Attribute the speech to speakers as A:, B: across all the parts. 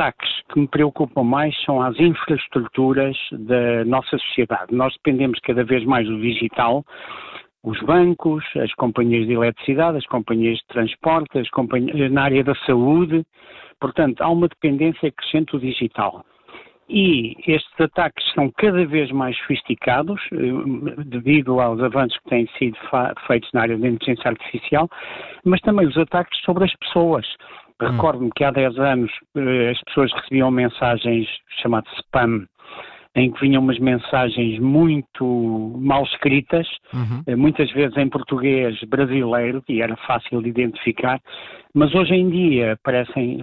A: ataques que me preocupam mais são as infraestruturas da nossa sociedade. Nós dependemos cada vez mais do digital, os bancos, as companhias de eletricidade, as companhias de transporte, na área da saúde. Portanto, há uma dependência crescente do digital. E estes ataques são cada vez mais sofisticados, devido aos avanços que têm sido feitos na área da inteligência artificial, mas também os ataques sobre as pessoas. Recordo-me que há 10 anos as pessoas recebiam mensagens chamadas spam, em que vinham umas mensagens muito mal escritas, muitas vezes em português brasileiro, e era fácil de identificar, mas hoje em dia aparecem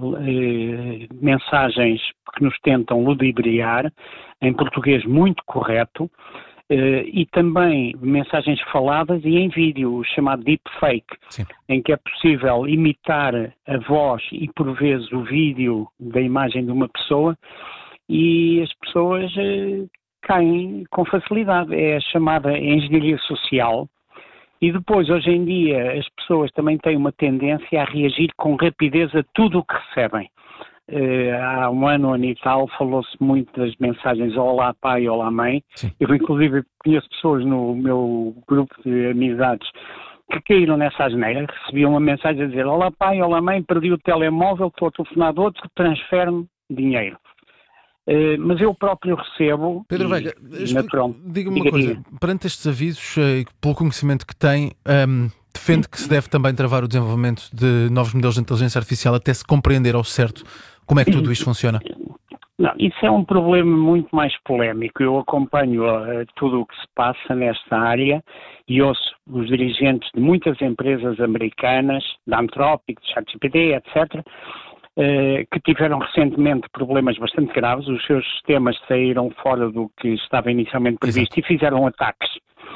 A: mensagens que nos tentam ludibriar, em português muito correto, e também mensagens faladas e em vídeo, o chamado deepfake, em que é possível imitar a voz e por vezes o vídeo da imagem de uma pessoa, e as pessoas caem com facilidade. É a chamada engenharia social. E depois, hoje em dia, as pessoas também têm uma tendência a reagir com rapidez a tudo o que recebem. Há um ano e tal, falou-se muito das mensagens olá pai, olá mãe. Sim. Eu, inclusive, conheço pessoas no meu grupo de amizades que caíram nessa asneira, recebiam uma mensagem a dizer olá pai, olá mãe, perdi o telemóvel, estou a telefonar de outro, transfere-me dinheiro. Mas eu próprio recebo...
B: Pedro Veiga, diga-me uma coisa. Perante estes avisos, pelo conhecimento que tem, defende que se deve também travar o desenvolvimento de novos modelos de inteligência artificial até se compreender ao certo como é que tudo isto funciona?
A: Não, isso é um problema muito mais polémico. Eu acompanho tudo o que se passa nesta área e ouço os dirigentes de muitas empresas americanas, da Anthropic, de ChatGPT, etc., que tiveram recentemente problemas bastante graves, os seus sistemas saíram fora do que estava inicialmente previsto. Exato. E fizeram ataques.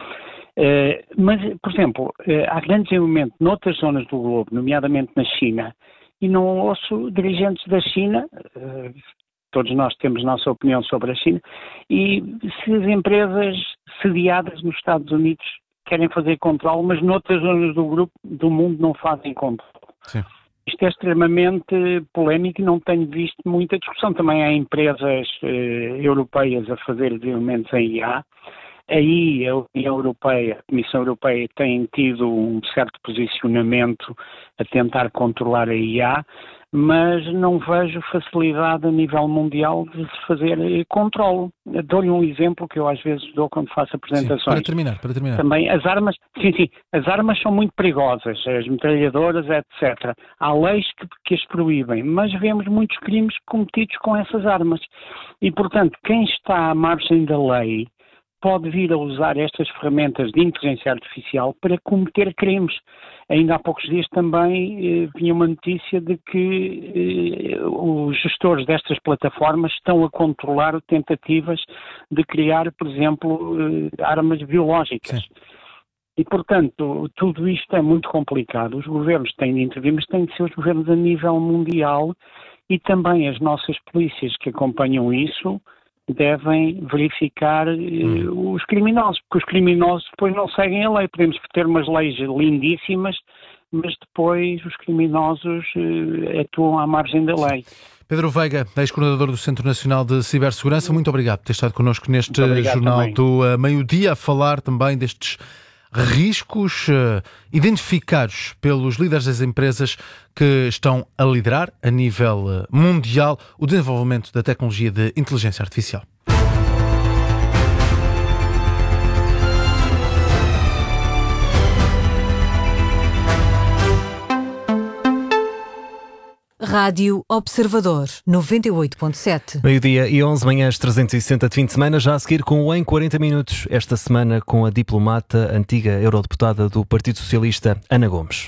A: Mas, por exemplo, há grande desenvolvimento noutras zonas do globo, nomeadamente na China, e não ouço dirigentes da China, todos nós temos nossa opinião sobre a China, e se as empresas sediadas nos Estados Unidos querem fazer controle, mas noutras zonas do mundo não fazem controle. Sim. Isto é extremamente polémico e não tenho visto muita discussão. Também há empresas europeias a fazer desenvolvimentos em IA. Aí a União Europeia, a Comissão Europeia tem tido um certo posicionamento a tentar controlar a IA, mas não vejo facilidade a nível mundial de se fazer controle. Dou-lhe um exemplo que eu às vezes dou quando faço apresentações.
B: Sim, para terminar.
A: Também as armas, as armas são muito perigosas, as metralhadoras, etc. Há leis que as proíbem, mas vemos muitos crimes cometidos com essas armas. E, portanto, quem está à margem da lei pode vir a usar estas ferramentas de inteligência artificial para cometer crimes. Ainda há poucos dias também vinha uma notícia de que os gestores destas plataformas estão a controlar tentativas de criar, por exemplo, armas biológicas. Sim. E, portanto, tudo isto é muito complicado. Os governos têm de intervir, mas têm de ser os governos a nível mundial e também as nossas polícias que acompanham isso devem verificar os criminosos, porque os criminosos depois não seguem a lei. Podemos ter umas leis lindíssimas, mas depois os criminosos atuam à margem da lei.
B: Pedro Veiga, ex-coordenador do Centro Nacional de Cibersegurança, muito obrigado por ter estado connosco neste Jornal também do Meio-Dia, a falar também destes riscos identificados pelos líderes das empresas que estão a liderar a nível mundial o desenvolvimento da tecnologia de inteligência artificial.
C: Rádio Observador 98.7.
D: Meio-dia e 11, manhãs 360 de fim de semana, já a seguir com o Em 40 Minutos, esta semana com a diplomata, antiga eurodeputada do Partido Socialista, Ana Gomes.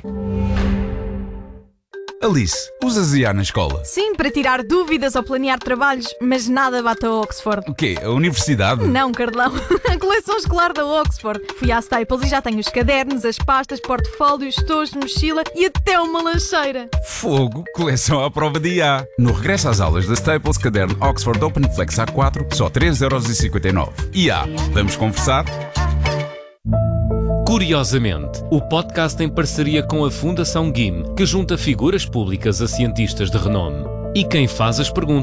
E: Alice, usas IA na escola?
F: Sim, para tirar dúvidas ou planear trabalhos, mas nada bate a Oxford.
E: O quê? A universidade?
F: Não, Carlão. A coleção escolar da Oxford. Fui à Staples e já tenho os cadernos, as pastas, portfólios, estojos, mochila e até uma lancheira.
E: Fogo, coleção à prova de IA. No regresso às aulas da Staples, caderno Oxford Open Flex A4, só 3,59€. IA, vamos conversar?
G: Curiosamente, o podcast em parceria com a Fundação GIM, que junta figuras públicas a cientistas de renome. E quem faz as perguntas